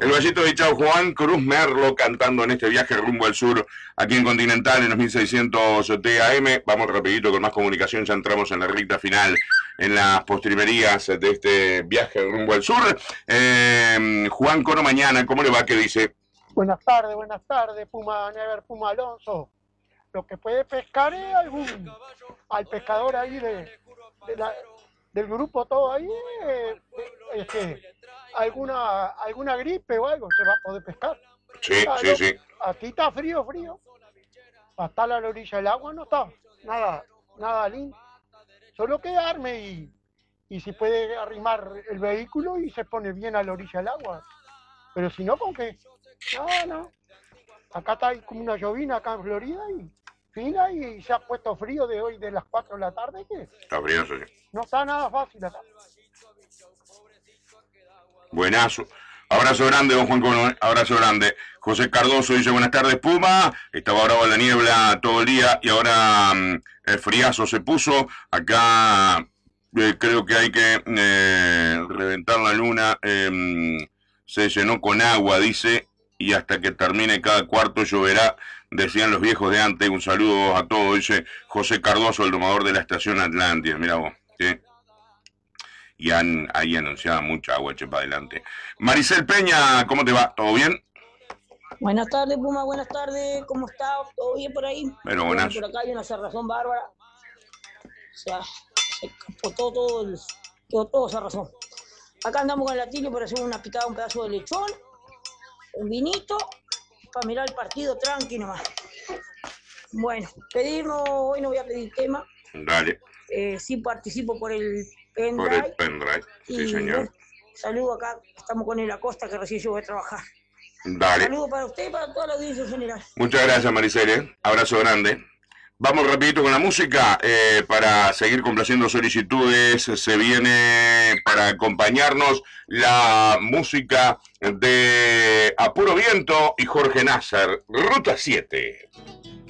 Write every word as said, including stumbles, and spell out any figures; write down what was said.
El vallito de Chau Juan Cruz Merlo cantando en este viaje rumbo al sur, aquí en Continental, en los mil seiscientos T A M. Vamos rapidito con más comunicación, ya entramos en la recta final, en las postrimerías de este viaje rumbo al sur. Eh, Juan Coro Mañana, ¿cómo le va? ¿Qué dice? Buenas tardes, buenas tardes, Puma Never, Puma Alonso. Lo que puede pescar es algún, al pescador ahí de, de la, del grupo todo ahí, eh, este, alguna, alguna gripe o algo, se va a poder pescar. Sí, Claro, sí, sí. aquí está frío, frío. Hasta la orilla del agua no está, nada, nada lindo. Solo quedarme y, y si puede arrimar el vehículo y se pone bien a la orilla del agua. Pero si no, ¿con qué? No, no. Acá está como una llovina acá en Florida y fina y se ha puesto frío de hoy de las cuatro de la tarde. Que Está frío, sí. no está nada fácil acá. Buenazo. Abrazo grande, don Juan Cono, abrazo grande. José Cardoso dice, buenas tardes, Puma. Estaba bravo la niebla todo el día y ahora um, el friazo se puso. Acá eh, creo que hay que eh, reventar la luna. Eh, se llenó con agua, dice, y hasta que termine cada cuarto lloverá, decían los viejos de antes. Un saludo a todos, dice José Cardoso, el domador de la estación Atlántida. Mirá vos, ¿sí? Y han ahí anunciado mucha agua, che, para adelante. Maricel Peña, ¿cómo te va? ¿Todo bien? Buenas tardes, Puma, buenas tardes, ¿cómo está? ¿Todo bien por ahí? Pero buenas. Por acá hay una cerrazón bárbara. O sea, se capotó todo, el, todo, todo cerrazón. Acá andamos con el latino para hacer una picada, un pedazo de lechón, un vinito, para mirar el partido tranqui nomás. Bueno, pedirnos, hoy no voy a pedir tema. Dale. Eh, sí participo por el pendrive. Por el pendrive, sí, y, señor. Bueno, saludo acá, estamos con el Acosta, que recién llegó a trabajar. Dale. Saludo para usted y para toda la audiencia en general. Muchas gracias, Maricel, ¿eh? Abrazo grande. Vamos rapidito con la música, eh, para seguir complaciendo solicitudes. Se viene para acompañarnos la música de A Puro Viento y Jorge Nasser, Ruta siete.